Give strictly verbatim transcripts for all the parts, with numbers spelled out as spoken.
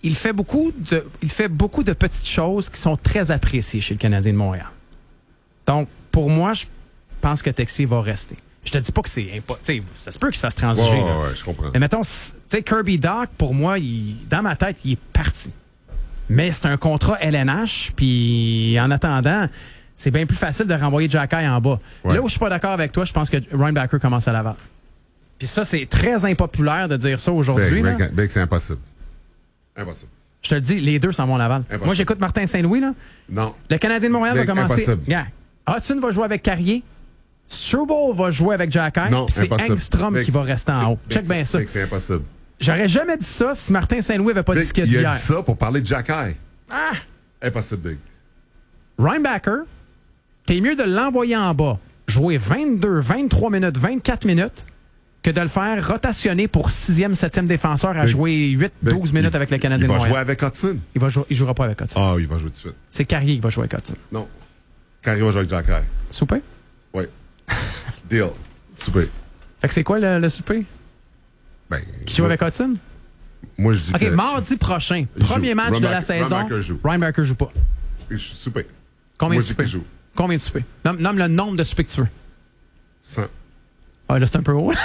il fait beaucoup de, il fait beaucoup de petites choses qui sont très appréciées chez le Canadien de Montréal. Donc, pour moi, je pense que Texier va rester. Je te dis pas que c'est impossible. Ça se peut qu'il se fasse transiger. Ouais, là. ouais, je comprends. Mais mettons, tu sais, Kirby Dach, pour moi, il, dans ma tête, il est parti. Mais c'est un contrat L N H, puis en attendant, c'est bien plus facile de renvoyer Jacky en bas. Ouais. Là où je suis pas d'accord avec toi, je pense que Ryan Backer commence à Laval. Puis ça, c'est très impopulaire de dire ça aujourd'hui. Big, là. big, big, c'est impossible. Impossible. Je te le dis, les deux s'en vont à Laval. Impossible. Moi, j'écoute Martin Saint-Louis. Là. Non. Le Canadien de Montréal Big, va commencer. impossible. Yeah. Hudson va jouer avec Carrier. Struble va jouer avec Jacky. Non, Puis c'est impossible. Engstrom Big, qui va rester en haut. Big, Check bien ça. Big, c'est impossible. J'aurais jamais dit ça si Martin Saint-Louis avait pas dit ce qu'il a dit Il a hier. dit ça pour parler de Jacky. Ah! Impossible, Big. Ryan Backer, t'es mieux de l'envoyer en bas, jouer vingt-deux, vingt-trois minutes, vingt-quatre minutes, que de le faire rotationner pour sixième, septième défenseur à Big. jouer huit, douze Big, minutes il- avec le Canadien Il de va Montréal. jouer avec Hudson. Il va jouer, il jouera pas avec Hudson. Ah, il va jouer tout de suite. C'est Carrier qui va jouer avec Hudson. Non. Carrier va jouer avec Jacky. Souper? Oui. Deal. Super. Fait que c'est quoi le, le souper? Ben, Qui joue moi, avec Hudson? Moi, je dis OK, que... mardi prochain, Il premier joue. match Ryan de la Backer- Ryan saison. Backer joue. Ryan Backer joue pas. Super. Combien Moi, de je dis soupers? qu'il joue. Combien de soupers? Nomme, nomme le nombre de soupers que tu veux. cent. Ah, là, c'est un peu haut.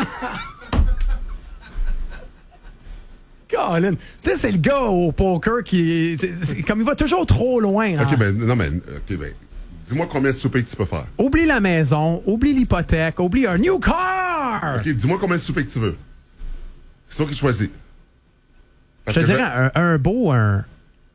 Colin. Tu sais, c'est le gars au poker qui. c'est- c'est- comme il va toujours trop loin. hein. OK, ben, non, mais... OK, ben... Dis-moi combien de soupers que tu peux faire. Oublie la maison, oublie l'hypothèque, oublie un new car! OK, dis-moi combien de soupers que tu veux. C'est toi qui choisis. Parce Je te que dirais un, un beau. Un,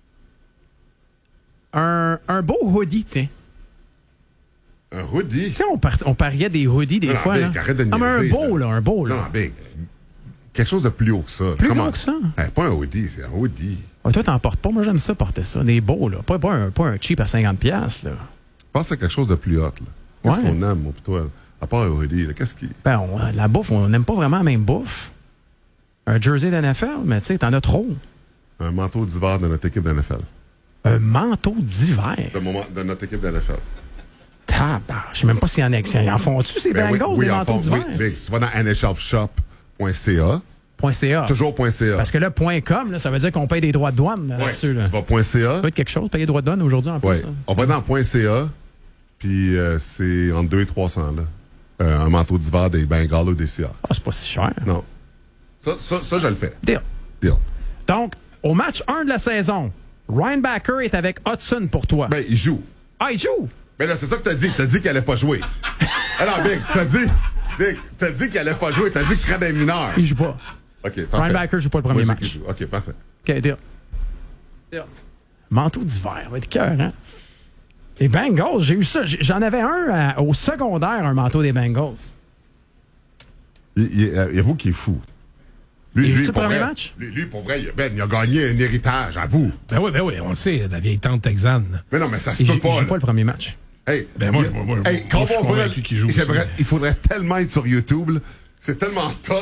un, un beau hoodie, tiens. Un hoodie. Tu sais, on, par- on pariait des hoodies des Non, non, fois. Big, là. arrête de Ah, mais un niaiser, beau, là. là, un beau, là. Non, non, Big. Quelque chose de plus haut que ça. Plus Comment? gros que ça? Hey, pas un hoodie, c'est un hoodie. Ah, toi, t'en portes pas. Moi, j'aime ça, porter ça. Des beaux, là. Pas, pas, un, pas un cheap à cinquante piastres, là. Pense à quelque chose de plus hot, là. Qu'est-ce Ouais. qu'on aime, moi, pis toi? À part un hoodie, là, qu'est-ce qui... Ben, on- la bouffe, on n'aime pas vraiment la même bouffe. Un jersey d'N F L, mais tu sais, t'en as trop. Un manteau d'hiver de notre équipe d'N F L. Un manteau d'hiver. De, moment, de notre équipe d'N F L. Tabarnak, je sais même pas s'il y en a. Ils en font-tu, ces Ben oui, Bengals, oui, des en manteaux fond, d'hiver? oui, Big, si tu vas dans N H L shop point C A, Point .ca. toujours .ca. Parce que là, point .com, là, ça veut dire qu'on paye des droits de douane là, ouais, là-dessus. Là. tu vas point .ca. Ça doit être quelque chose, payer des droits de douane aujourd'hui en plus. Ouais. ça. On va dans .ca, puis euh, c'est entre deux et trois cents, là. Euh, un manteau d'hiver des Bengals ou des Seahawks. Ah, c'est pas si cher. Non. Ça, ça, ça, je le fais. Deal. Deal. Donc, au match un de la saison, Ryan Backer est avec Hudson pour toi. Ben, il joue. Ah, il joue! Mais là, c'est ça que t'as dit. T'as dit qu'il allait pas jouer. Alors, Big, t'as dit. Big, t'as dit qu'il allait pas jouer. T'as dit qu'il serait des mineurs. Il joue pas. OK, parfait. Ryan Backer joue pas le premier Moi, je match. dis qu'il joue. OK, parfait. OK, deal. Deal. Manteau d'hiver, va être cœur, hein? Les Bengals, j'ai eu ça. J'ai- J'en avais un euh, au secondaire, un manteau des Bengals. Il, il, euh, il avoue qu'il est fou. Lui, Il joue-tu lui, le pour premier vrai, match? Lui, lui, pour vrai, il- Ben, il a gagné un héritage, avoue. Ben oui, ben oui, on le sait, la vieille tante texane. Mais non, mais ça se Il peut joue, il pas. joue là. pas le premier match. Hey, Ben moi, il- moi, moi, hey, moi, quand je suis on voit- convaincu qu'il joue aussi. j'aimerais- Il faudrait tellement être sur YouTube, là. C'est tellement tough.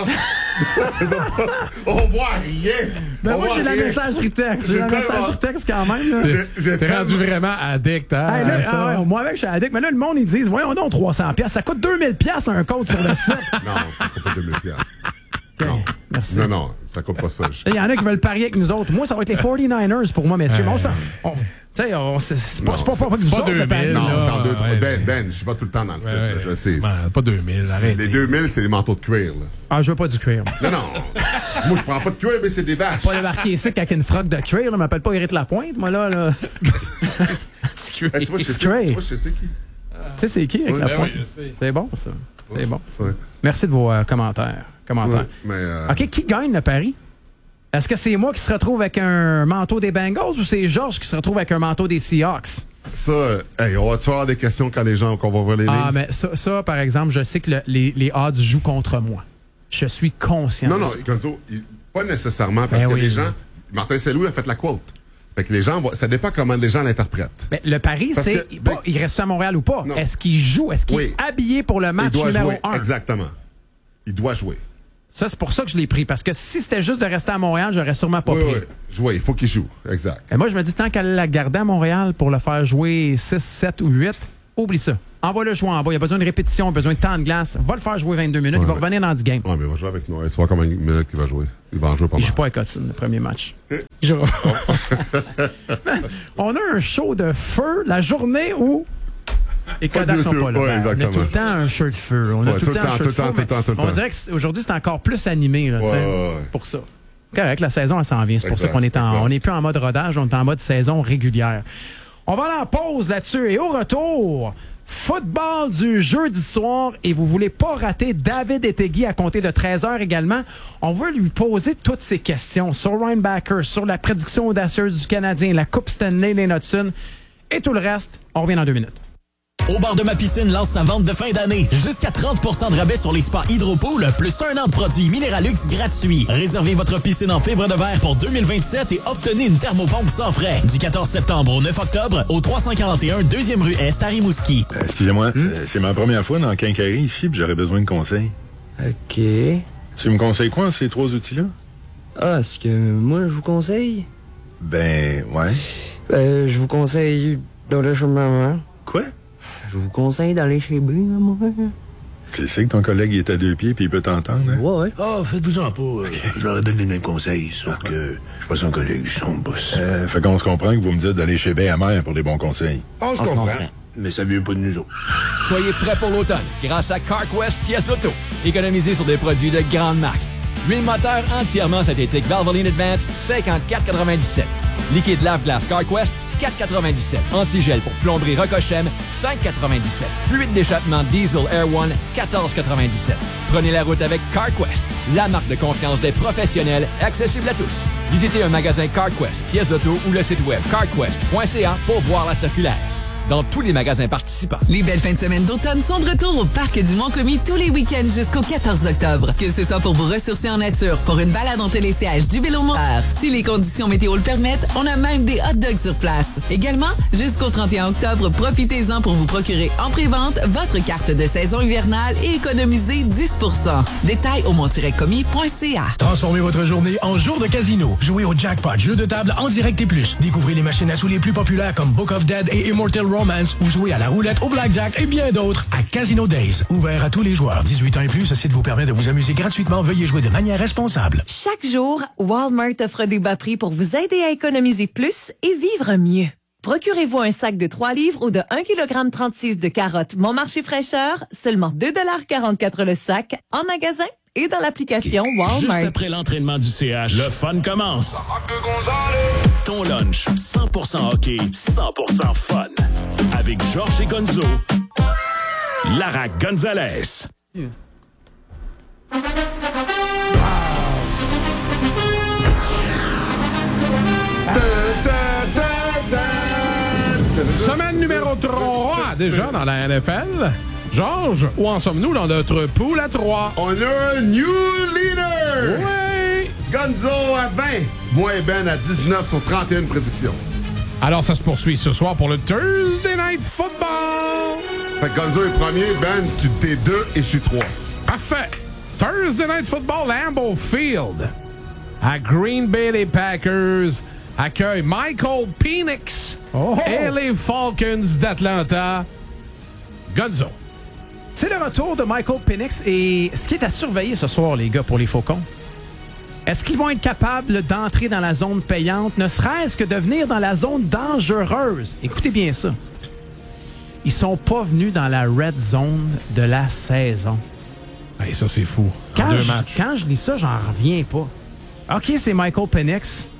On voit rien. Ben On moi, voit j'ai la rien. messagerie texte. J'ai J'ai la tellement- messagerie texte quand même. Là. J'ai- j'ai T'es rendu tellement- vraiment addict, hein? Hey, là, à ça. ah ouais, moi avec, je suis addict. Mais là, le monde, ils disent, voyons donc, trois cents piastres. Ça coûte deux mille piastres un code sur le site. Non, ça coûte pas deux mille piastres. OK, Non. merci. Non, non, ça coûte pas ça. Je- Il y en a qui veulent parier avec nous autres. Moi, ça va être les forty-niners pour moi, messieurs. Mais on s'en- on- Tu sais, on- c'est c'est pas, Non, c'est pas, c'est- pas, c'est nous pas autres, le deux mille, pari. Non, là, c'est en deux, ouais, Ben, ouais. Ben, je vais tout le temps dans le site, Ouais, là, je sais. Ben, pas deux mille, arrête. Les deux mille, c'est les manteaux de cuir, là. Ah, je veux pas du cuir. Non, non. Moi, je prends pas de cuir, mais c'est des vaches. Pas le marqué ici avec une froc de cuir. Là, m'appelle pas Éric Lapointe, moi, là. là. Hey, tu vois, je sais, It's great. tu vois, je sais qui. Tu sais, c'est qui, Éric Ouais, Lapointe? ben oui, je sais. C'est bon, ça. C'est bon. Ouais. Merci de vos euh, commentaires. commentaires. Ouais, mais, euh, OK, qui gagne le pari? Est-ce que c'est moi qui se retrouve avec un manteau des Bengals ou c'est Georges qui se retrouve avec un manteau des Seahawks? ça, euh, hey, on va-tu avoir des questions quand les gens, qu'on va voir les Ah, lignes? mais ça, ça, par exemple, je sais que le- les, les odds jouent contre moi. Je suis conscient. Non, de non, ça. Gonzo, il- pas nécessairement, parce Ben que oui. les gens... Martin Saint-Louis a fait la quote. Fait que les gens, vont- ça dépend comment les gens l'interprètent. Ben, le pari, Parce c'est que- pas, ben- il reste à Montréal ou pas. Non. Est-ce qu'il joue? Est-ce qu'il Oui. est habillé pour le Il match doit numéro jouer. un? Exactement. Il doit jouer. Ça, c'est pour ça que je l'ai pris. Parce que si c'était juste de rester à Montréal, j'aurais sûrement pas Oui, pris. oui. Jouer, il faut qu'il joue. Exact. Et moi, je me dis, tant qu'elle la garder à Montréal pour le faire jouer six, sept ou huit, oublie ça. Envoie-le jouer en bas. Il a besoin de répétition, il a besoin de temps de glace. Va le faire jouer vingt-deux minutes. Ouais, il va ouais. revenir dans dix games. Ouais, mais il va jouer avec nous. Tu vois combien de minutes qu'il va jouer. Il va en jouer pas Il mal. joue pas avec Hudson le premier match. Ok. Je- On a un show de feu la journée où les Pas Kodaks du sont tout, pas là. ouais, Ben, on a exactement. tout le temps un show de feu. On a Ouais, tout le temps un show tout de le temps, feu. tout le temps, tout le mais temps. On dirait qu'aujourd'hui, c'est encore plus animé. Là, tu sais, Ouais, ouais, ouais. pour ça. Correct, la saison, elle s'en vient. C'est pour Exact, ça qu'on est en, exact. on n'est plus en mode rodage, on est en mode saison régulière. On va aller en pause là-dessus. Et au retour, football du jeudi soir. Et vous voulez pas rater David Etegi à compter de treize heures également. On veut lui poser toutes ces questions sur Ryan Backer, sur la prédiction audacieuse du Canadien, la Coupe Stanley, les Hudson et tout le reste. On revient dans deux minutes. Au bar de ma piscine lance sa vente de fin d'année. Jusqu'à trente pour cent de rabais sur les spas Hydropool, plus un an de produits Minéralux gratuits. Réservez votre piscine en fibre de verre pour deux mille vingt-sept et obtenez une thermopompe sans frais. Du quatorze septembre au neuf octobre, au trois cent quarante et un deuxième rue Est à Rimouski. Euh, Excusez-moi, c'est- c'est ma première fois dans le Quincaillerie ici, puis j'aurais besoin de conseils. OK. Tu me conseilles quoi, ces trois outils-là? Ah, ce que moi, je vous conseille? Ben, ouais. Euh, je vous conseille d'aller chez maman. Quoi? Je vous conseille d'aller chez B, maman. Tu sais que ton collègue il est à deux pieds puis il peut t'entendre, hein? Ouais, ouais. Ah, faites-vous-en pas. euh, Je leur ai donné les mêmes conseils, sauf que je suis pas son collègue, je suis son boss. Euh, fait qu'on se comprend que vous me dites d'aller chez B à mère pour des bons conseils. On se comprend. Mais ça vient pas de nous autres. Soyez prêts pour l'automne grâce à CarQuest pièces d'auto. Économisez sur des produits de grande marque. Huile moteur entièrement synthétique Valvoline Advance, cinquante-quatre quatre-vingt-dix-sept. Liquide lave-glace CarQuest, quatre quatre-vingt-dix-sept. Antigel pour plomberie Rocochem, cinq quatre-vingt-dix-sept. Fluide d'échappement Diesel Air One, quatorze quatre-vingt-dix-sept. Prenez la route avec CarQuest, la marque de confiance des professionnels, accessible à tous. Visitez un magasin CarQuest, pièces d'auto ou le site web carquest point c a pour voir la circulaire. Dans tous les magasins participants. Les belles fins de semaine d'automne sont de retour au Parc du Mont-Commis tous les week-ends jusqu'au quatorze octobre. Que ce soit pour vous ressourcer en nature, pour une balade en télésiège, du vélo moteur. Si les conditions météo le permettent, on a même des hot dogs sur place. Également, jusqu'au trente et un octobre, profitez-en pour vous procurer en pré-vente votre carte de saison hivernale et économiser dix pour cent. Détails au mont tiret commis point c a. Transformez votre journée en jour de casino. Jouez au jackpot, jeu de table en direct et plus. Découvrez les machines à sous les plus populaires comme Book of Dead et Immortal Romance ou jouez à la roulette, au blackjack et bien d'autres à Casino Days. Ouvert à tous les joueurs. dix-huit ans et plus, ce site vous permet de vous amuser gratuitement. Veuillez jouer de manière responsable. Chaque jour, Walmart offre des bas prix pour vous aider à économiser plus et vivre mieux. Procurez-vous un sac de trois livres ou de un virgule trente-six kilogrammes de carottes Mon Marché Fraîcheur, seulement deux virgule quarante-quatre le sac, en magasin et dans l'application Walmart. Juste après l'entraînement du C H, le fun commence. Ton lunch, cent pour cent hockey, cent pour cent fun. Avec Georges et Gonzo, Lara Gonzalez. Semaine numéro trois, déjà dans la N F L. Georges, où en sommes-nous dans notre pool à trois? On a un new leader! Oui! Gonzo à vingt. Moi et Ben à dix-neuf sur trente et une prédictions. Alors, ça se poursuit ce soir pour le Thursday Night Football. Fait que Gonzo est premier, Ben, tu t'es deux et je suis trois. Parfait. Thursday Night Football, Lambeau Field. À Green Bay, les Packers accueillent Michael Penix Oh. et les Falcons d'Atlanta. Gonzo. C'est le retour de Michael Penix et ce qui est à surveiller ce soir, les gars, pour les Faucons. Est-ce qu'ils vont être capables d'entrer dans la zone payante, ne serait-ce que de venir dans la zone dangereuse? Écoutez bien ça. Ils sont pas venus dans la red zone de la saison. Hey, ça, c'est fou. En Quand deux je, matchs. quand je lis ça, j'en reviens pas. OK, c'est Michael Penix,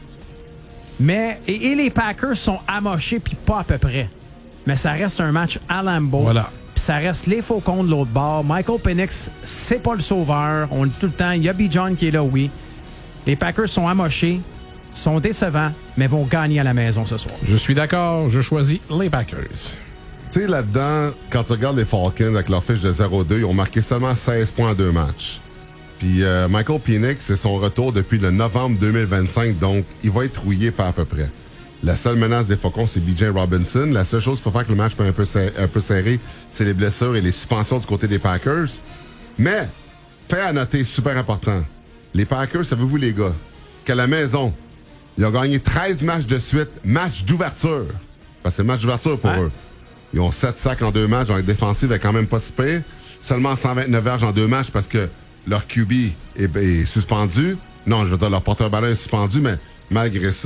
mais et, et les Packers sont amochés puis pas à peu près. Mais ça reste un match à Lambeau. Voilà. Puis ça reste les Faucons de l'autre bord. Michael Penix, c'est pas le sauveur. On le dit tout le temps. Il y a B. John qui est là, oui. Les Packers sont amochés, sont décevants, mais vont gagner à la maison ce soir. Je suis d'accord. Je choisis les Packers. Tu sais, là-dedans, quand tu regardes les Falcons avec leur fiche de zéro deux, ils ont marqué seulement seize points en deux matchs. Puis euh, Michael Penix, c'est son retour depuis le novembre deux mille vingt-cinq, donc il va être rouillé par à peu près. La seule menace des Faucons, c'est B J Robinson. La seule chose pour faire que le match peut être un peu, serré, un peu serré, c'est les blessures et les suspensions du côté des Packers. Mais, fait à noter, super important, les Packers, savez-vous les gars, qu'à la maison, ils ont gagné treize matchs de suite, match d'ouverture. Parce que c'est le match d'ouverture pour Ouais. eux. Ils ont sept sacs en deux matchs, donc défensive est quand même pas si pire. Seulement cent vingt-neuf verges en deux matchs parce que leur Q B est, est suspendu. Non, je veux dire, leur porteur ballon est suspendu, mais malgré ça,